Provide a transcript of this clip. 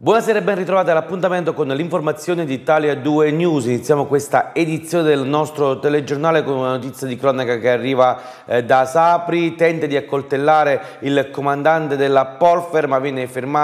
Buonasera e ben ritrovati all'appuntamento con l'informazione di Italia 2 News. Iniziamo questa edizione del nostro telegiornale con una notizia di cronaca che arriva da Sapri. Tenta di accoltellare il comandante della Polfer ma viene fermato